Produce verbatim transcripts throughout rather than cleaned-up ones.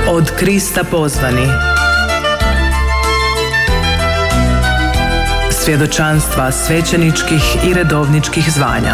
Od Krista pozvani. Svjedočanstva svećeničkih i redovničkih zvanja.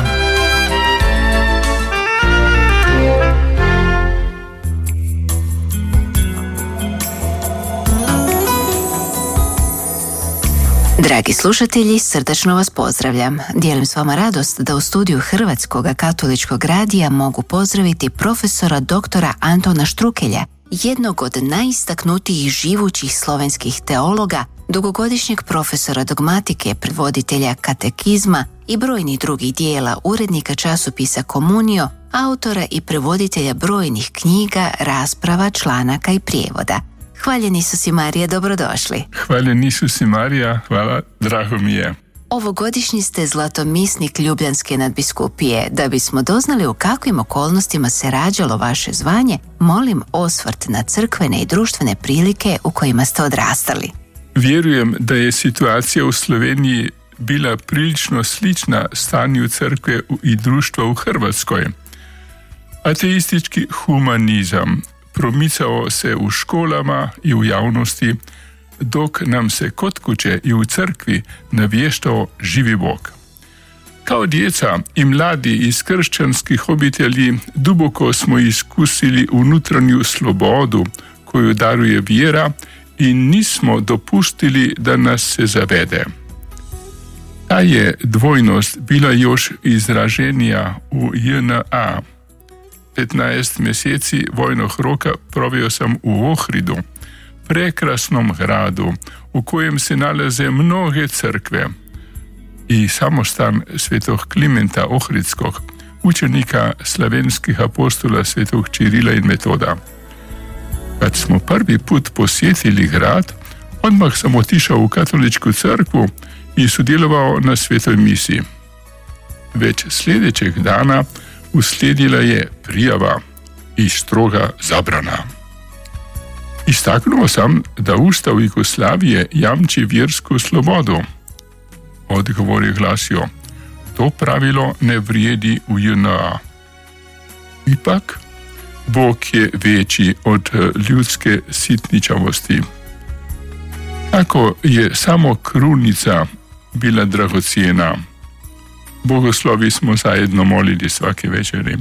Dragi slušatelji, srdačno vas pozdravljam. Dijelim s vama radost da u studiju Hrvatskog katoličkog radija mogu pozdraviti profesora doktora Antona Štrukelja, jednog od najistaknutijih živućih slovenskih teologa, dugogodišnjeg profesora dogmatike, prevoditelja katekizma i brojnih drugih dijela, urednika časopisa Komunio, autora i prevoditelja brojnih knjiga, rasprava, članaka i prijevoda. Hvaljen Isus i Marija, dobrodošli. Hvaljen Isus i Marija, hvala, drago mi je. Ovogodišnji ste zlatomisnik Ljubljanske nadbiskupije. Da bismo doznali u kakvim okolnostima se rađalo vaše zvanje, molim osvrt na crkvene i društvene prilike u kojima ste odrastali. Vjerujem da je situacija u Sloveniji bila prilično slična stanju crkve i društva u Hrvatskoj. Ateistički humanizam promicao se u školama i u javnosti, dok nam se kod kuće i u crkvi navještao živi Bog. Kao djeca i mladi iz kršćanskih obitelji duboko smo iskusili unutarnju slobodu koju daruje vjera i nismo dopustili da nas se zavede. Ta je dvojnost bila još izraženija u J N A. petnaest mjeseci vojnog roka proveo sam u Ohridu, prekrasnom gradu u kojem se nalaze mnoge crkve, i samostan svetog Klimenta Ohridskog, učenika slavenskih apostola svetog Čirila i Metoda. Kad smo prvi put posjetili grad, odmah sam otišao u katoličku crkvu i sudjelovao na svetoj misiji. Već sljedećeg dana uslijedila je prijava i stroga zabrana. Istaknuo sam da Ustav Jugoslavije jamči vjersku slobodu. Odgovor je glasio: to pravilo ne vrijedi u J N A. Ipak, Bog je veći od ljudske sitničavosti. Tako je samo krunica bila dragocjena. Bogoslovi smo zajedno molili svake večeri.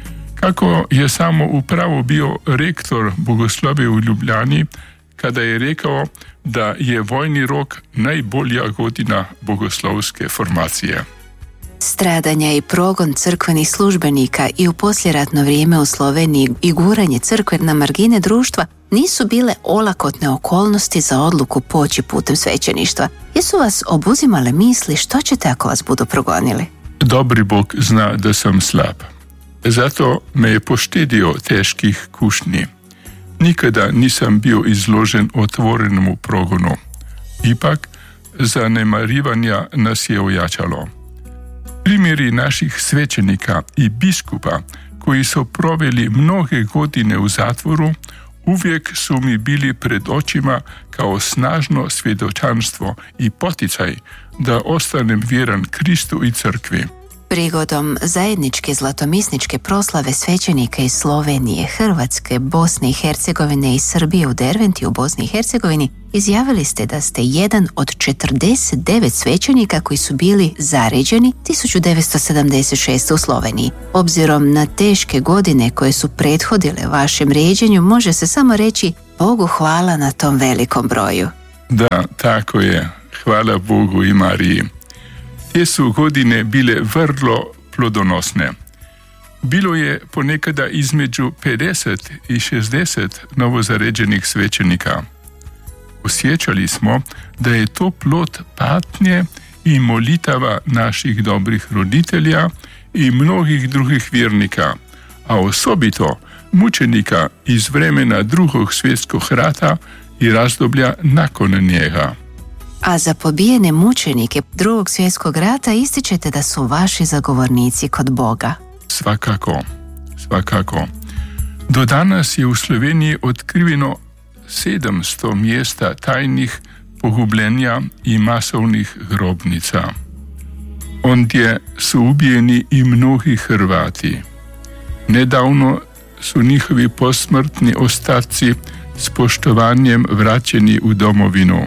Kako je samo upravo bio rektor bogoslove u Ljubljani kada je rekao da je vojni rok najbolja godina bogoslovske formacije. Stradanja i progon crkvenih službenika i u posljeratno vrijeme u Sloveniji i guranje crkve na margine društva nisu bile olakotne okolnosti za odluku poći putem svećeništva. Jesu vas obuzimale misli što ćete ako vas budu progonili? Dobri Bog zna da sam slab. Zato me je poštedio teških kušnji. Nikada nisam bio izložen otvorenому progonu. Ipak, zanemarivanja nas je ojačalo. Primjeri naših svećenika i biskupa koji su proveli mnoge godine u zatvoru uvijek su mi bili pred očima kao snažno svjedočanstvo i poticaj da ostanem vjeran Kristu i crkvi. Prigodom zajedničke zlatomisničke proslave svećenika iz Slovenije, Hrvatske, Bosne i Hercegovine i Srbije u Derventi u Bosni i Hercegovini izjavili ste da ste jedan od četrdeset devet svećenika koji su bili zaređeni tisuću devetsto sedamdeset šeste. u Sloveniji. Obzirom na teške godine koje su prethodile vašem ređenju, može se samo reći Bogu hvala na tom velikom broju. Da, tako je. Hvala Bogu i Mariji. Te su godine bile vrlo plodonosne. Bilo je ponekada između pedeset i šezdeset novozaređenih svećenika. Osjećali smo da je to plod patnje i molitava naših dobrih roditelja i mnogih drugih vjernika, a osobito mučenika iz vremena drugog svjetskog rata i razdoblja nakon njega. A za pobijene mučenike drugog svjetskog rata ističete da su vaši zagovornici kod Boga. Svakako, svakako. Do danas je u Sloveniji otkriveno sedamsto mjesta tajnih pogubljenja i masovnih grobnica. Ondje su ubijeni i mnogi Hrvati. Nedavno su njihovi posmrtni ostaci s poštovanjem vraćeni u domovinu.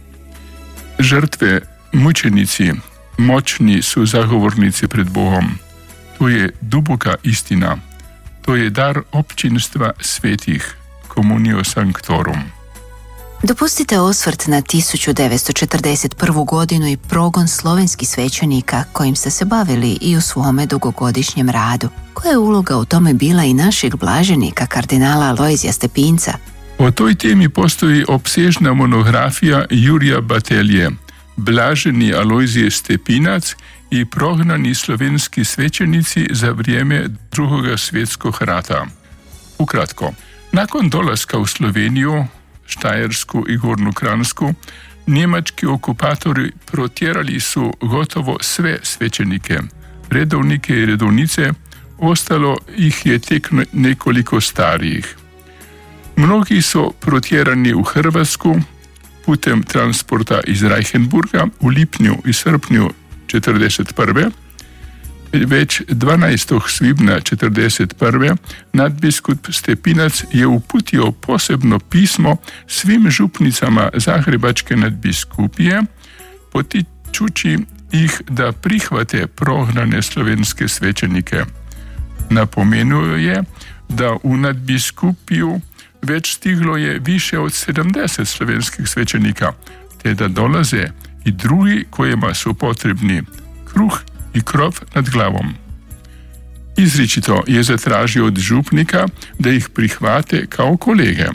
Žrtve, mučenici, moćni su zagovornici pred Bogom. To je duboka istina. To je dar općinstva svetih, Communio Sanctorum. Dopustite osvrt na tisuću devetsto četrdeset prvu godinu i progon slovenskih svećenika kojim ste se bavili i u svome dugogodišnjem radu. Koja je uloga u tome bila i našeg blaženika, kardinala Alojzija Stepinca? O toj temi postoji opsežna monografija Jurija Batelje, Blaženi Alojzije Stepinac i prognani slovenski svećenici za vrijeme Drugoga svjetskog rata. Ukratko, nakon dolaska u Sloveniju, Štajersku i Gornju Kransku, njemački okupatori protjerali su gotovo sve svećenike, redovnike i redovnice, ostalo ih je tek nekoliko starijih. Mnogi su protjerani u Hrvatsku putem transporta iz Reichenburga u lipnju i srpnju četrdeset prve. Već dvanaestog svibnja četrdeset prve. nadbiskup Stepinac je uputio posebno pismo svim župnicama Zagrebačke nadbiskupije, potičući ih da prihvate prognane slovenske svećenike. Napomenuo je da u nadbiskupiju već stiglo je više od sedamdeset slovenskih svećenika, te da dolaze i drugi kojima su potrebni kruh i krov nad glavom. Izričito je zatražio od župnika da ih prihvate kao kolege.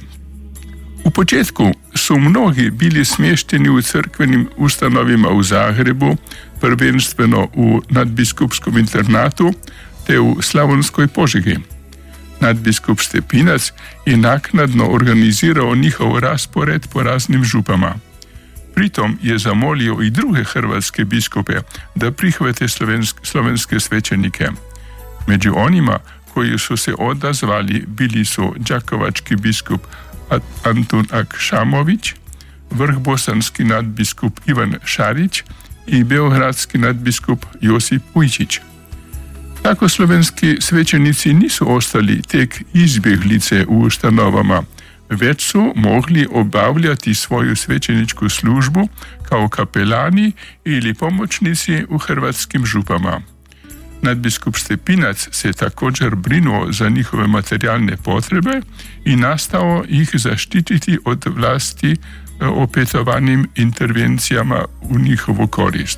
U početku su mnogi bili smješteni u crkvenim ustanovima u Zagrebu, prvenstveno u nadbiskupskom internatu te u Slavonskoj Požegi. Nadbiskup Stepinac je naknadno organizirao njihov raspored po raznim župama. Pritom je zamolio i druge hrvatske biskupe da prihvate slovenske, slovenske svećenike. Među onima koji su se odazvali bili su đakovački biskup Antun Akšamović, vrhbosanski nadbiskup Ivan Šarić i beogradski nadbiskup Josip Ujčić. Tako slovenski svećenici nisu ostali tek izbjeglice u ustanovama, već su mogli obavljati svoju svećeničku službu kao kapelani ili pomoćnici u hrvatskim župama. Nadbiskup Stepinac se također brinuo za njihove materijalne potrebe i nastao ih zaštititi od vlasti opetovanim intervencijama u njihovu korist.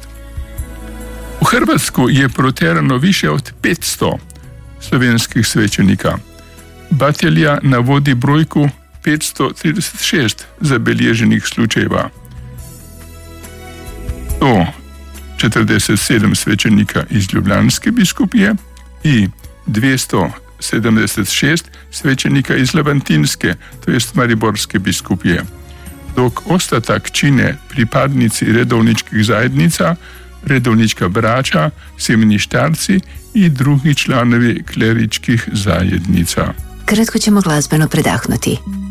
U Hrvatsku je protjerano više od petsto slovenskih svećenika. Batelja navodi brojku petsto trideset šest zabilježenih slučajeva. sto četrdeset sedam svećenika iz Ljubljanske biskupije i dvjesto sedamdeset šest svećenika iz Levantinske, to jest Mariborske biskupije, dok ostatak čine pripadnici redovničkih zajednica, redovnička braća, semeništarci i drugi članovi kleričkih zajednica. Kratko ćemo glazbeno predahnuti.